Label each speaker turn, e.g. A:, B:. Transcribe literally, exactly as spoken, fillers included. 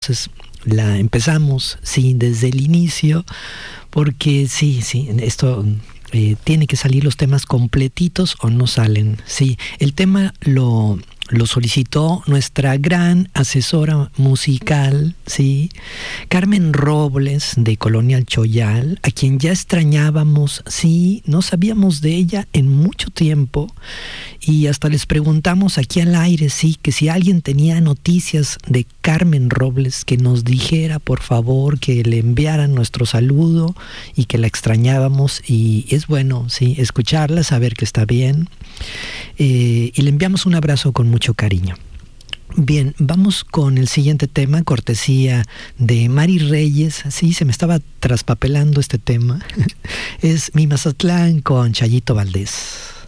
A: entonces la empezamos, sí, desde el inicio, porque sí, sí, esto eh, tiene que salir los temas completitos o no salen. Sí, el tema lo... lo solicitó nuestra gran asesora musical, ¿sí? Carmen Robles, de Colonial Choyal, a quien ya extrañábamos, sí, no sabíamos de ella en mucho tiempo, y hasta les preguntamos aquí al aire, sí, que si alguien tenía noticias de Carmen Robles, que nos dijera, por favor, que le enviaran nuestro saludo y que la extrañábamos, y es bueno, sí, escucharla, saber que está bien, eh, y le enviamos un abrazo con mucho cariño. Bien, vamos con el siguiente tema, cortesía de Mari Reyes. Sí, se me estaba traspapelando este tema. Es Mi Mazatlán con Chayito Valdés.